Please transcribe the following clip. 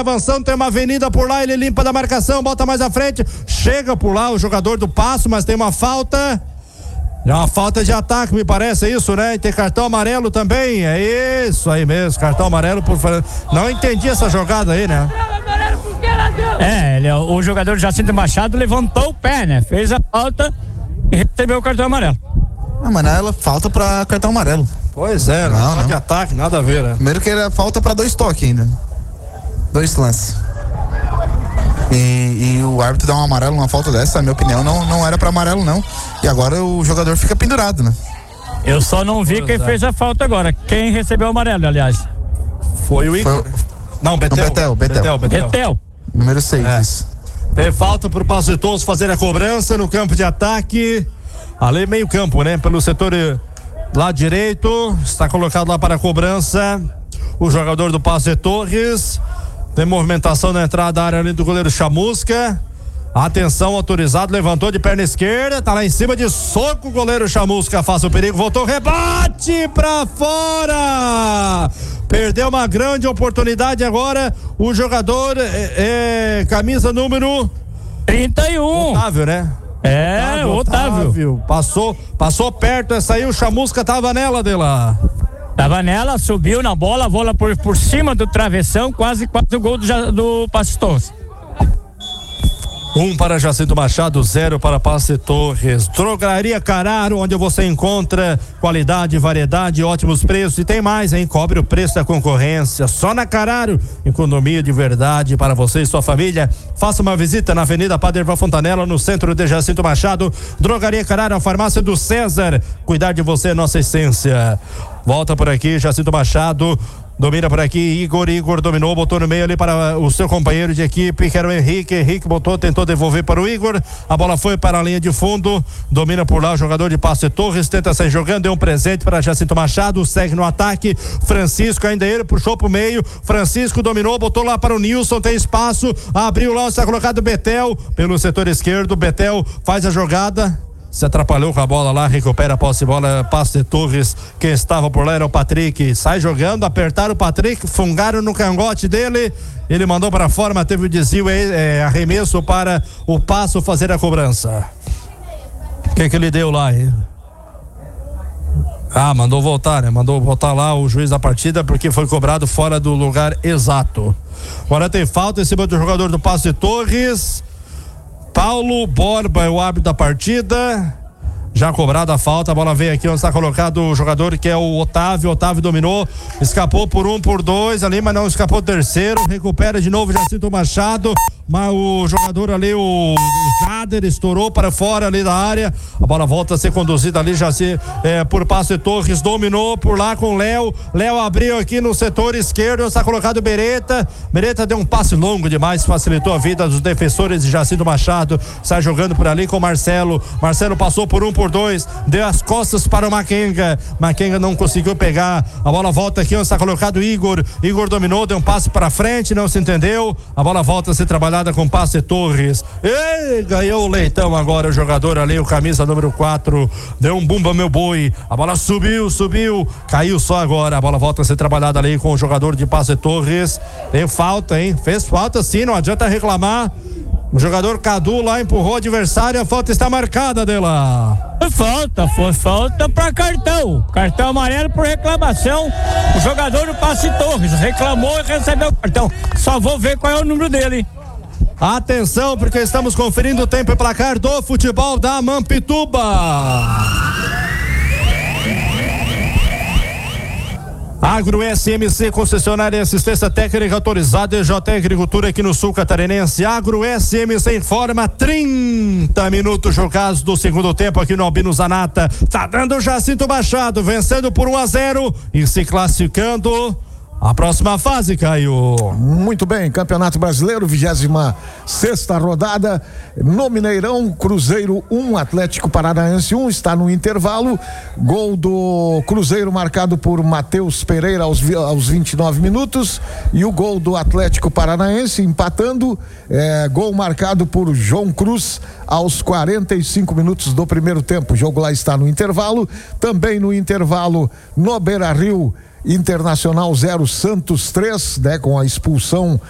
avançando, tem uma avenida por lá, ele limpa da marcação, bota mais à frente, chega por lá o jogador do Passo, mas tem uma falta. É uma falta de ataque, me parece, é isso, né? E tem cartão amarelo também, é isso aí mesmo, cartão amarelo por... Não entendi essa jogada aí, né? O jogador Jacinto Machado levantou o pé, né? Fez a falta e recebeu o cartão amarelo. Mas não é falta pra cartão amarelo. Pois é, não de ataque, nada a ver, né? Primeiro que era falta pra 2 toques ainda. 2 lances. E o árbitro dá um amarelo numa falta dessa, na minha opinião, não era pra amarelo não. E agora o jogador fica pendurado, né? Eu só não vi quem fez a falta agora. Quem recebeu o amarelo, aliás? Foi o Igor. Não, Betel. Betel. Número 6. Tem falta pro Passo de Torres fazer a cobrança no campo de ataque. Ali meio campo, né? Pelo setor lado direito. Está colocado lá para a cobrança o jogador do Passo de Torres. Tem movimentação na entrada da área ali do goleiro Chamusca. Atenção, autorizado, levantou de perna esquerda, tá lá em cima de soco, o goleiro Chamusca faz o perigo, voltou, rebate pra fora, perdeu uma grande oportunidade agora, o jogador camisa número 31. Otávio, né? Otávio. Passou perto, essa aí o Chamusca tava nela dela. Tava nela, subiu na bola, a bola por cima do travessão, quase o gol do Passo de Torres. 1 para Jacinto Machado, 0 para Passo de Torres. Drogaria Carraro, onde você encontra qualidade, variedade, ótimos preços e tem mais, hein? Cobre o preço da concorrência. Só na Carraro, economia de verdade para você e sua família. Faça uma visita na Avenida Padre Ivan Fontanella, no centro de Jacinto Machado. Drogaria Carraro, a farmácia do César. Cuidar de você é nossa essência. Volta por aqui, Jacinto Machado. Domina por aqui, Igor dominou, botou no meio ali para o seu companheiro de equipe, que era o Henrique botou, tentou devolver para o Igor, a bola foi para a linha de fundo, domina por lá o jogador de Passo de Torres, tenta sair jogando, deu um presente para Jacinto Machado, segue no ataque, Francisco ainda ele, puxou pro meio, Francisco dominou, botou lá para o Nilson, tem espaço, abriu lá, está colocado o Betel, pelo setor esquerdo, Betel faz a jogada, se atrapalhou com a bola lá, recupera a posse de bola, Passo de Torres, quem estava por lá era o Patrick, sai jogando, apertaram o Patrick, fungaram no cangote dele, ele mandou para fora, mas teve o desvio, arremesso para o Passo fazer a cobrança. O que ele deu lá, hein? Mandou voltar, né? Mandou voltar lá o juiz da partida, porque foi cobrado fora do lugar exato. Agora tem falta em cima do jogador do Passo de Torres. Paulo Borba é o árbitro da partida, já cobrada a falta, a bola veio aqui onde está colocado o jogador que é o Otávio dominou, escapou por 1, por 2 ali, mas não escapou do terceiro, recupera de novo Jacinto Machado, mas o jogador ali, o Jader, estourou para fora ali da área, a bola volta a ser conduzida ali por Passo de Torres, dominou por lá com o Léo abriu aqui no setor esquerdo, está colocado o Beretta deu um passe longo demais, facilitou a vida dos defensores de Jacinto Machado, sai jogando por ali com o Marcelo passou por 1, por 2, deu as costas para o Maquenga não conseguiu pegar, a bola volta aqui onde está colocado o Igor dominou, deu um passe para frente, não se entendeu, a bola volta a ser trabalhada com Passo de Torres, ganhou o leitão agora o jogador ali, o camisa número 4, deu um bumba meu boi, a bola subiu, caiu só agora, a bola volta a ser trabalhada ali com o jogador de Passo de Torres, tem falta, hein? Fez falta sim, não adianta reclamar, o jogador Cadu lá empurrou o adversário, a falta está marcada dela. Foi falta para cartão amarelo por reclamação, o jogador do Passo de Torres reclamou e recebeu o cartão, só vou ver qual é o número dele. Atenção, porque estamos conferindo o tempo e placar do futebol da Mampituba. Agro SMC, concessionária e assistência técnica autorizada, EJ Agricultura aqui no Sul Catarinense. Agro SMC informa 30 minutos jogados do segundo tempo aqui no Albino Zanata. Tá dando o Jacinto Machado, vencendo por 1-0 e se classificando a próxima fase, Caio. Muito bem, Campeonato Brasileiro, 26ª rodada, no Mineirão, Cruzeiro 1, Atlético Paranaense 1, está no intervalo, gol do Cruzeiro marcado por Matheus Pereira aos 29 minutos, e o gol do Atlético Paranaense empatando, gol marcado por João Cruz aos 45 minutos do primeiro tempo. O jogo lá está no intervalo, também no intervalo no Beira-Rio, Internacional 0, Santos 3, né, com a expulsão